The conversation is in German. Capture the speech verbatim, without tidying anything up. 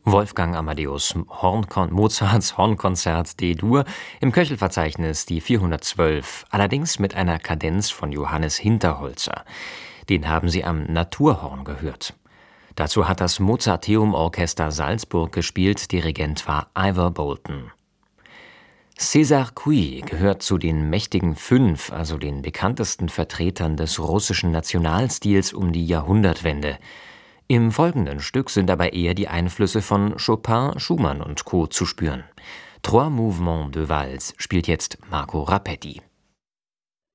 Wolfgang Amadeus Hornkon Mozarts Hornkonzert D-Dur im Köchelverzeichnis die vierhundertzwölf, allerdings mit einer Kadenz von Johannes Hinterholzer. Den haben Sie am Naturhorn gehört. Dazu hat das Mozarteum-Orchester Salzburg gespielt, Dirigent war Ivor Bolton. César Cui gehört zu den mächtigen Fünf, also den bekanntesten Vertretern des russischen Nationalstils um die Jahrhundertwende. Im folgenden Stück sind aber eher die Einflüsse von Chopin, Schumann und Co. zu spüren. Trois Mouvements de Valse spielt jetzt Marco Rapetti.